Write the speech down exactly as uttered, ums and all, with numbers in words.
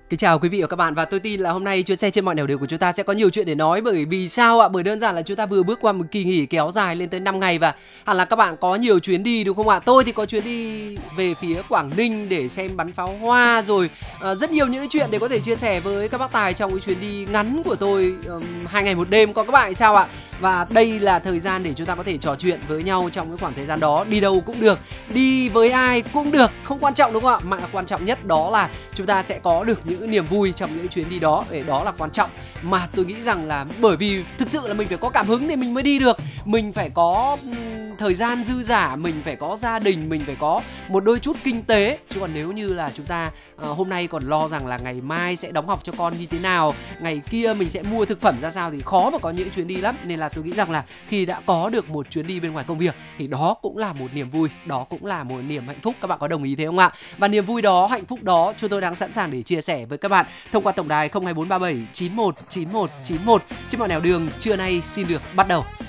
Kính chào quý vị và các bạn, và tôi tin là hôm nay chuyến xe trên mọi nẻo đường của chúng ta sẽ có nhiều chuyện để nói. Bởi vì sao ạ? Bởi đơn giản là chúng ta vừa bước qua một kỳ nghỉ kéo dài lên tới năm ngày và hẳn là các bạn có nhiều chuyến đi đúng không ạ? Tôi thì có chuyến đi về phía Quảng Ninh để xem bắn pháo hoa, rồi ờ, rất nhiều những cái chuyện để có thể chia sẻ với các bác tài trong cái chuyến đi ngắn của tôi ừm, hai ngày một đêm. Còn các bạn thì sao ạ? Và đây là thời gian để chúng ta có thể trò chuyện với nhau trong cái khoảng thời gian đó, đi đâu cũng được, đi với ai cũng được, không quan trọng đúng không ạ? Mà quan trọng nhất đó là chúng ta sẽ có được những niềm vui trong những chuyến đi đó, để đó là quan trọng. Mà tôi nghĩ rằng là bởi vì thực sự là mình phải có cảm hứng thì mình mới đi được, mình phải có ừm, thời gian dư dả, mình phải có gia đình, mình phải có một đôi chút kinh tế. Chứ còn nếu như là chúng ta ờ, hôm nay còn lo rằng là ngày mai sẽ đóng học cho con như thế nào, ngày kia mình sẽ mua thực phẩm ra sao, thì khó mà có những chuyến đi lắm. Nên là tôi nghĩ rằng là khi đã có được một chuyến đi bên ngoài công việc thì đó cũng là một niềm vui, đó cũng là một niềm hạnh phúc. Các bạn có đồng ý thế không ạ? Và niềm vui đó, hạnh phúc đó chúng tôi đang sẵn sàng để chia sẻ với các bạn thông qua tổng đài không hai bốn ba bảy chín một chín một chín một trên mọi nẻo đường. Trưa nay xin được bắt đầu.